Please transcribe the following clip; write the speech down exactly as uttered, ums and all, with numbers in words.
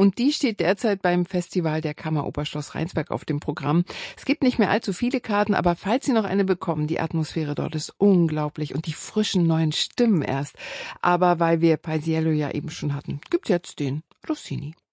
und die steht derzeit beim Festival der Kammeroper Schloss Rheinsberg auf dem Programm. Es gibt nicht mehr allzu viele Karten, aber falls Sie noch eine bekommen, die Atmosphäre dort ist unglaublich und die frischen neuen Stimmen erst. Aber weil wir Paisiello ja eben schon hatten, gibt's jetzt den Rossini.